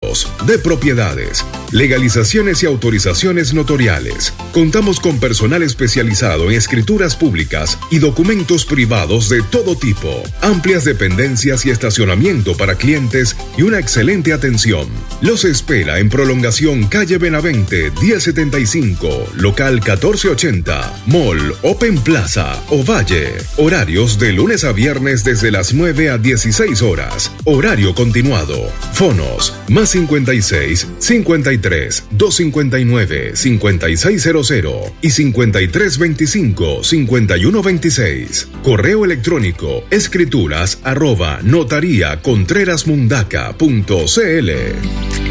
de propiedades, legalizaciones y autorizaciones notariales. Contamos con personal especializado en escrituras públicas y documentos privados de todo tipo, amplias dependencias y estacionamiento para clientes y una excelente atención. Los espera en Prolongación Calle Benavente 1075, local 1480, Mall Open Plaza, Ovalle. Horarios de lunes a viernes desde las 9 a 16 horas. Horario continuado. Fonos más 56 53 259 5600 y 5325 5126. Correo electrónico escrituras@notariacontrerasmundaca.cl.